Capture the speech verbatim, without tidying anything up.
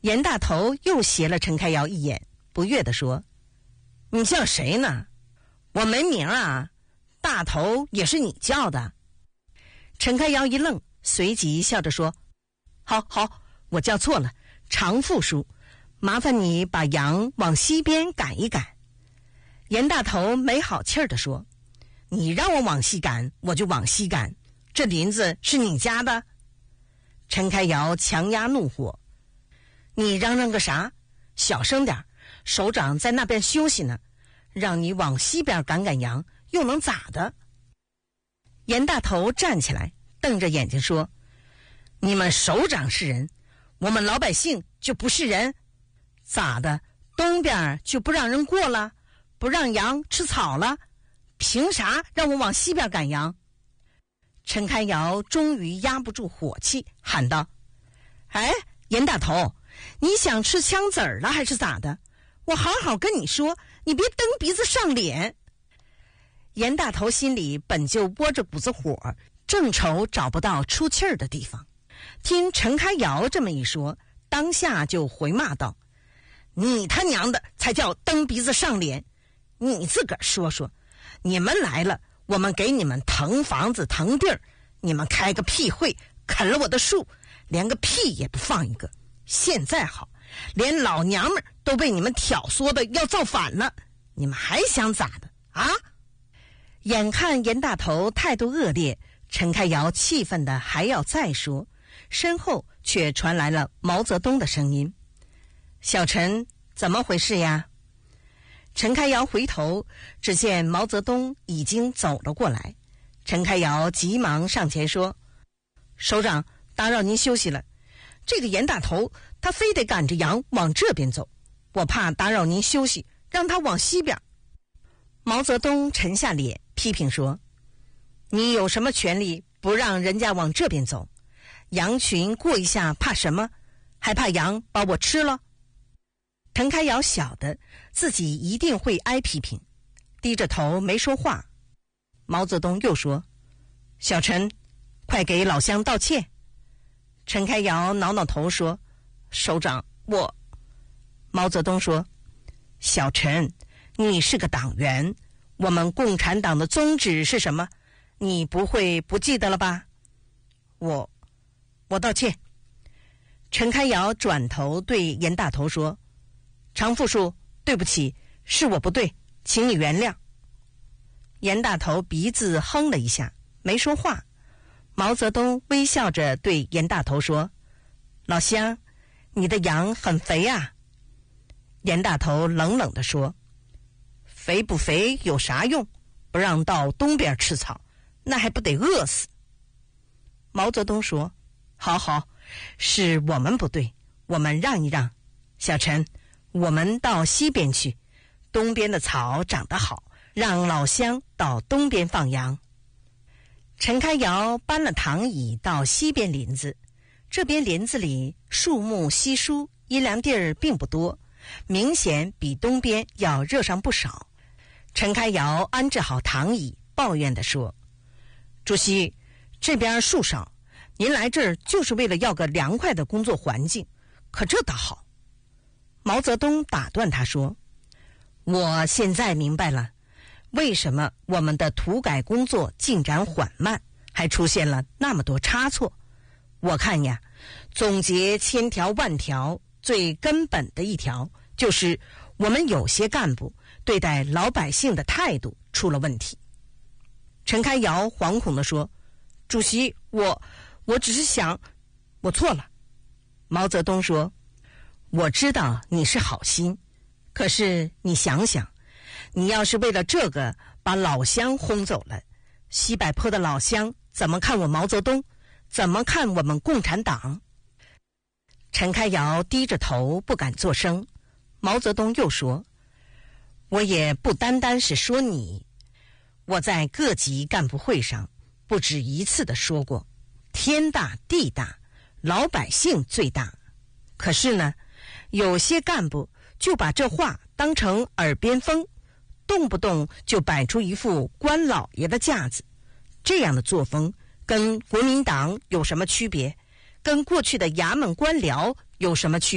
严大头又斜了陈开尧一眼，不悦地说：你叫谁呢？我没名啊，大头也是你叫的。陈开尧一愣，随即笑着说：好好，我叫错了，常副书，麻烦你把羊往西边赶一赶。严大头没好气儿地说：你让我往西赶，我就往西赶，这林子是你家的？陈开尧强压怒火：你嚷嚷个啥？小声点，首长在那边休息呢，让你往西边赶赶羊，又能咋的？严大头站起来，瞪着眼睛说：你们首长是人，我们老百姓就不是人？咋的？东边就不让人过了？不让羊吃草了？凭啥让我往西边赶羊？陈开尧终于压不住火气，喊道：哎，严大头，你想吃枪子儿了还是咋的？我好好跟你说，你别蹬鼻子上脸。严大头心里本就窝着股子火，正愁找不到出气儿的地方，听陈开尧这么一说，当下就回骂道：你他娘的才叫蹬鼻子上脸！你自个儿说说，你们来了，我们给你们腾房子腾地儿，你们开个屁会，啃了我的树，连个屁也不放一个。现在好，连老娘们都被你们挑唆的要造反了，你们还想咋的啊？眼看严大头态度恶劣，陈开尧气愤的还要再说，身后却传来了毛泽东的声音：小陈，怎么回事呀？陈开尧回头，只见毛泽东已经走了过来。陈开尧急忙上前说：首长，打扰您休息了，这个严大头他非得赶着羊往这边走，我怕打扰您休息，让他往西边。毛泽东沉下脸批评说：你有什么权利不让人家往这边走？羊群过一下怕什么？还怕羊把我吃了？陈开尧晓得自己一定会挨批评，低着头没说话。毛泽东又说：小陈，快给老乡道歉。陈开尧挠挠头说：首长，我……毛泽东说：小陈，你是个党员，我们共产党的宗旨是什么？你不会不记得了吧？我……我道歉。陈开尧转头对严大头说：常副书，对不起，是我不对，请你原谅。严大头鼻子哼了一下，没说话。毛泽东微笑着对严大头说：老乡，你的羊很肥啊。严大头冷冷地说：肥不肥有啥用？不让到东边吃草，那还不得饿死？毛泽东说：好好，是我们不对，我们让一让。小陈，我们到西边去，东边的草长得好，让老乡到东边放羊。陈开尧搬了躺椅到西边林子，这边林子里树木稀疏，阴凉地儿并不多，明显比东边要热上不少。陈开尧安置好躺椅，抱怨地说：主席，这边树少，您来这儿就是为了要个凉快的工作环境，可这倒好。毛泽东打断他说：我现在明白了，为什么我们的土改工作进展缓慢，还出现了那么多差错。我看呀，总结千条万条，最根本的一条就是我们有些干部对待老百姓的态度出了问题。陈开尧惶恐地说：主席，我我只是想……我错了。毛泽东说：我知道你是好心，可是你想想，你要是为了这个把老乡轰走了，西柏坡的老乡怎么看我毛泽东？怎么看我们共产党？陈开尧低着头不敢作声。毛泽东又说：我也不单单是说你，我在各级干部会上不止一次地说过，天大地大，老百姓最大。可是呢，有些干部就把这话当成耳边风，动不动就摆出一副官老爷的架子。这样的作风跟国民党有什么区别？跟过去的衙门官僚有什么区别？